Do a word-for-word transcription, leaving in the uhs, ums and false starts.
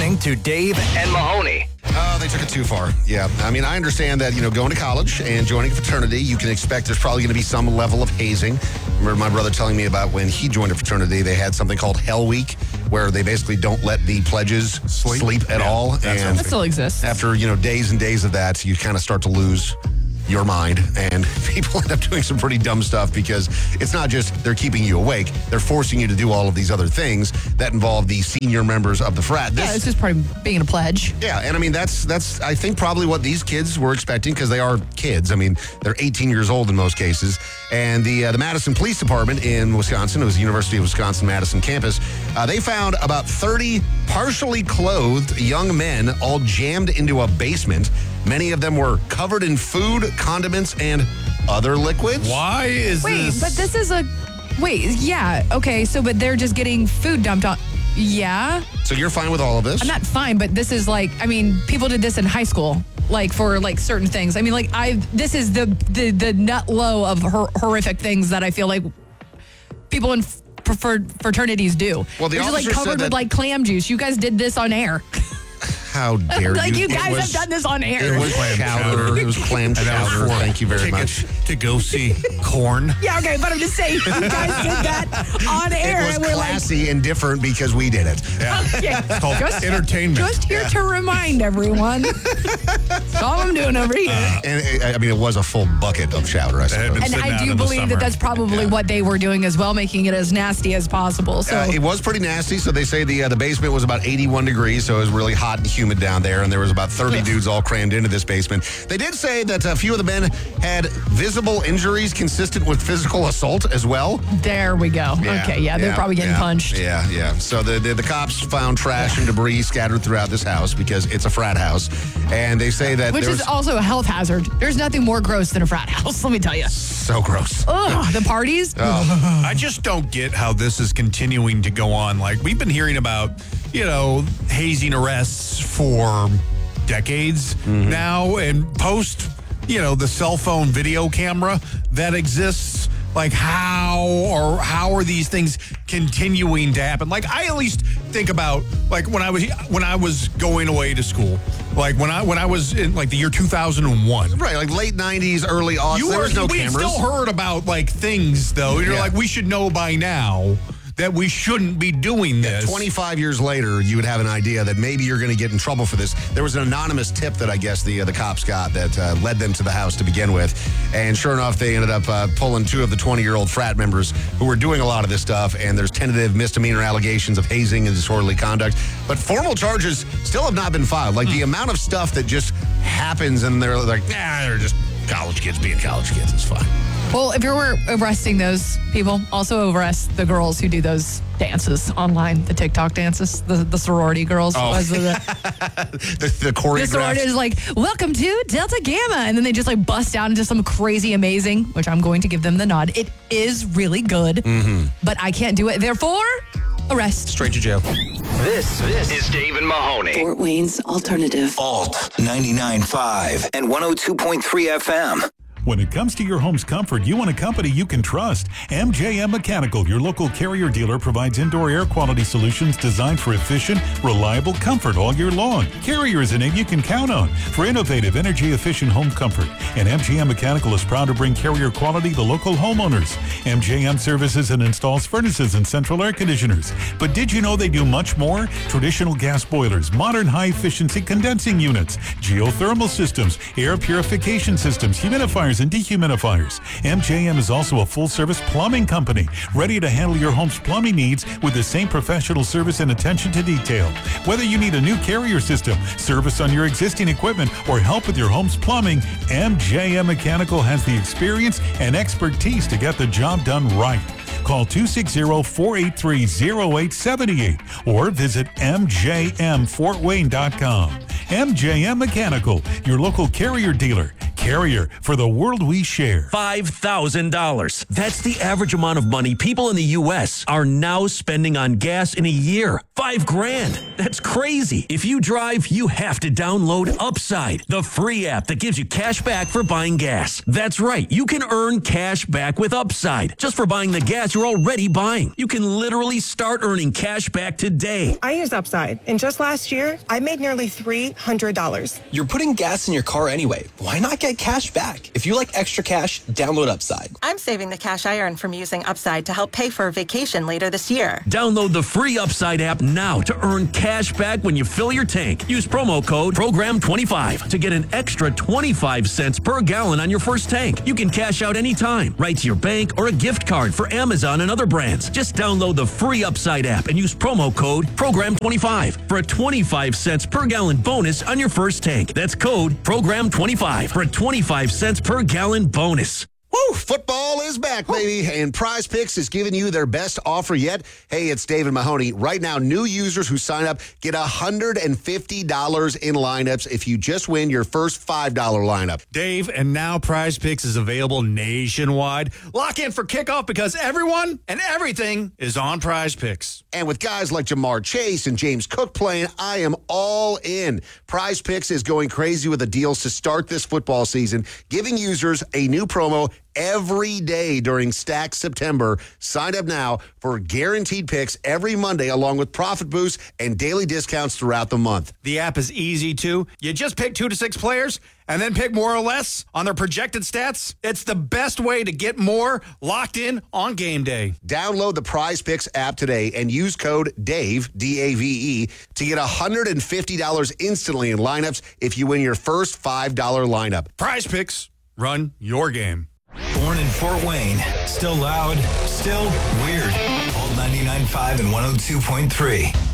listening to Dave and Mahoney. Oh, they took it too far. Yeah. I mean, I understand that, you know, going to college and joining a fraternity, you can expect there's probably going to be some level of hazing. I remember my brother telling me about when he joined a fraternity, they had something called Hell Week, where they basically don't let the pledges sleep, sleep at yeah, all. And that still exists. After, you know, days and days of that, you kind of start to lose your mind, and people end up doing some pretty dumb stuff because it's not just they're keeping you awake, they're forcing you to do all of these other things that involve the senior members of the frat. This, yeah, it's just part of being a pledge. Yeah, and I mean, that's, that's I think, probably what these kids were expecting because they are kids. I mean, they're eighteen years old in most cases. And the uh, the Madison Police Department in Wisconsin, it was the University of Wisconsin-Madison campus, uh, they found about thirty partially clothed young men all jammed into a basement. Many of them were covered in food, condiments, and other liquids. Why is Wait, this? but this is a... Wait, yeah, okay, so but they're just getting food dumped on... Yeah? So you're fine with all of this? I'm not fine, but this is like, I mean, people did this in high school, like for like certain things. I mean, like I, this is the the, the nut low of hor- horrific things that I feel like people in f- preferred fraternities do. Well, the Which is like officer covered said that- with like clam juice. You guys did this on air. How dare like you? you guys was, have done this on air. It was Clam chowder. chowder. It was clam chowder. Thank you very much. To go see Corn. Yeah, okay, but I'm just saying, you guys did that on air. It was and we're classy and different because we did it. Yeah. like, yeah, It's called just, entertainment. just here Yeah. to remind everyone. That's all I'm doing over here. Uh, and it, I mean, it was a full bucket of chowder, I had suppose. been And sitting I out do in the believe that summer. that's probably Yeah. what they were doing as well, making it as nasty as possible. So Uh, it was pretty nasty. So they say the uh, the basement was about eighty-one degrees, so it was really hot and humid down there, and there was about thirty Ugh. dudes all crammed into this basement. They did say that a few of the men had visible injuries consistent with physical assault as well. there we go. Okay, yeah, they're probably getting yeah, punched. Yeah, yeah. So the, the the cops found trash and debris scattered throughout this house because it's a frat house, and they say that Which there is was also a health hazard. There's nothing more gross than a frat house, let me tell you. so gross. Ugh, the parties. I just don't get how this is continuing to go on. Like, we've been hearing about, you know, hazing arrests for decades Mm-hmm. now, and post, you know, the cell phone video camera that exists. Like, how or how are these things continuing to happen? Like, I at least think about, like, when I was when I was going away to school, like when I when I was in like the year two thousand one. Right, like late nineties, early aughts. You there were, was no we had cameras. still heard about like things though. You're Yeah. like, we should know by now that we shouldn't be doing this. twenty-five years later, you would have an idea that maybe you're going to get in trouble for this. There was an anonymous tip that I guess the uh, the cops got that uh, led them to the house to begin with. And sure enough, they ended up uh, pulling two of the twenty-year-old frat members who were doing a lot of this stuff. And there's tentative misdemeanor allegations of hazing and disorderly conduct. But formal charges still have not been filed. Like the amount of stuff that just happens and they're like, nah, they're just college kids being college kids. It's fine. Well, if you're arresting those people, also arrest the girls who do those dances online, the TikTok dances, the, the sorority girls. Oh. Was the, The, the the choreographed. sorority is like, welcome to Delta Gamma. And then they just like bust out into some crazy amazing, which I'm going to give them the nod. It is really good, Mm-hmm. but I can't do it. Therefore, arrest. Straight to jail. This, this is Dave and Mahoney. Fort Wayne's Alternative. Alt ninety-nine point five and one oh two point three F M. When it comes to your home's comfort, you want a company you can trust. M J M Mechanical, your local Carrier dealer, provides indoor air quality solutions designed for efficient, reliable comfort all year long. Carrier is a name you can count on for innovative, energy-efficient home comfort. And M J M Mechanical is proud to bring Carrier quality to local homeowners. M J M services and installs furnaces and central air conditioners. But did you know they do much more? Traditional gas boilers, modern high-efficiency condensing units, geothermal systems, air purification systems, humidifiers, and dehumidifiers. M J M is also a full-service plumbing company, ready to handle your home's plumbing needs with the same professional service and attention to detail. Whether you need a new Carrier system, service on your existing equipment, or help with your home's plumbing, M J M Mechanical has the experience and expertise to get the job done right. Call two six zero, four eight three, zero eight seven eight or visit m j m fort wayne dot com. M J M Mechanical, your local Carrier dealer. Carrier, for the world we share. five thousand dollars. That's the average amount of money people in the U S are now spending on gas in a year. Five grand. That's crazy. If you drive, you have to download Upside, the free app that gives you cash back for buying gas. That's right. You can earn cash back with Upside just for buying the gas you're already buying. You can literally start earning cash back today. I use Upside, and just last year, I made nearly three hundred dollars. You're putting gas in your car anyway. Why not get cash back? If you like extra cash, download Upside. I'm saving the cash I earn from using Upside to help pay for a vacation later this year. Download the free Upside app now to earn cash back when you fill your tank. Use promo code program twenty-five to get an extra twenty-five cents per gallon on your first tank. You can cash out anytime, right to your bank or a gift card for Amazon and other brands. Just download the free Upside app and use promo code program twenty-five for a twenty-five cents per gallon bonus on your first tank. That's code program twenty-five for a twenty-five cents per gallon bonus. Woo! Football is back, baby, and Prize Picks is giving you their best offer yet. Hey, it's David Mahoney. Right now, new users who sign up get one hundred fifty dollars in lineups if you just win your first five dollar lineup. Dave, and now Prize Picks is available nationwide. Lock in for kickoff because everyone and everything is on Prize Picks. And with guys like Jamar Chase and James Cook playing, I am all in. Prize Picks is going crazy with the deals to start this football season, giving users a new promo every day during Stack September. Sign up now for guaranteed picks every Monday, along with profit boosts and daily discounts throughout the month. The app is easy, too. You just pick two to six players and then pick more or less on their projected stats. It's the best way to get more locked in on game day. Download the Prize Picks app today and use code DAVE, D A V E, to get one hundred fifty dollars instantly in lineups if you win your first five dollar lineup. Prize Picks, run your game. Born in Fort Wayne, still loud, still weird. Old ninety-nine point five and one oh two point three.